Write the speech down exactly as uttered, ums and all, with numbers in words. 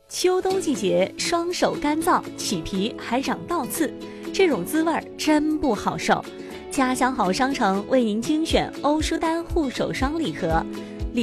秋冬季节，双手干燥，起皮还长倒刺，这种滋味儿真不好受。家乡好商城为您精选欧舒丹护手霜礼盒，